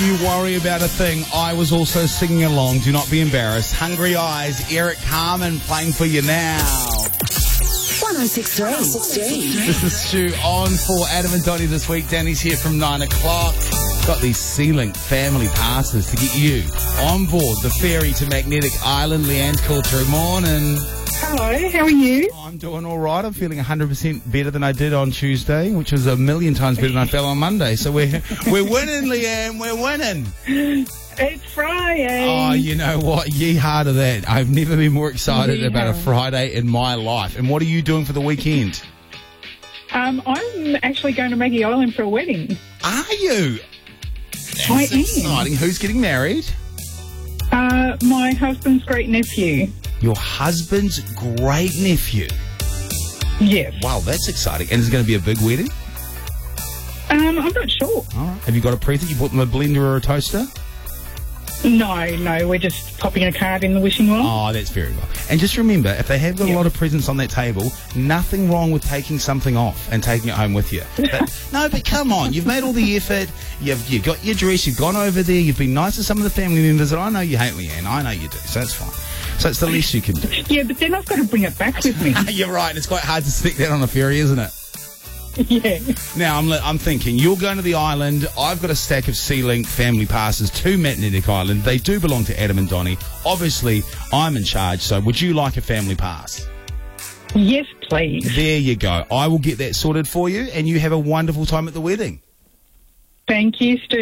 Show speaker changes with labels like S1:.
S1: you worry about a thing, I was also singing along. Do not be embarrassed. Hungry Eyes, Eric Carmen playing for you now.
S2: 106.3.
S1: This is Stu on for Adam and Donnie this week. Danny's here from 9 o'clock. Got these Sea-Link family passes to get you on board the ferry to Magnetic Island. Leanne's Culture. Morning.
S3: Hello, how are you?
S1: I'm doing all right. I'm feeling 100% better than I did on Tuesday, which was a million times better than I felt on Monday. So we're winning, Leanne. We're winning.
S3: It's Friday.
S1: Oh, you know what? Yeehaw to that. I've never been more excited about a Friday in my life. And what are you doing for the weekend?
S3: I'm actually going to Maggie Island for a wedding.
S1: Are you?
S3: I
S1: That's exciting. Who's getting married?
S3: My husband's great nephew.
S1: Your husband's great nephew.
S3: Yes.
S1: Wow, that's exciting. And is it going to be a big wedding?
S3: I'm not sure.
S1: All right. Have you got a present? You bought them a blender or a toaster?
S3: No, we're just popping a card in the wishing well.
S1: Oh, that's very well. And just remember, if they have got a lot of presents on that table, nothing wrong with taking something off and taking it home with you. But come on, you've made all the effort, you've got your dress, you've gone over there, you've been nice to some of the family members, and I know you hate Leanne, I know you do, so that's fine. So it's the least you can do.
S3: Yeah, but then I've got to bring it back with me.
S1: You're right, and it's quite hard to stick that on a ferry, isn't it?
S3: Yeah.
S1: Now, I'm thinking, you're going to the island. I've got a stack of Sea-Link family passes to Magnetic Island. They do belong to Adam and Donnie. Obviously, I'm in charge, so would you like a family pass?
S3: Yes, please.
S1: There you go. I will get that sorted for you, and you have a wonderful time at the wedding.
S3: Thank you, Stu.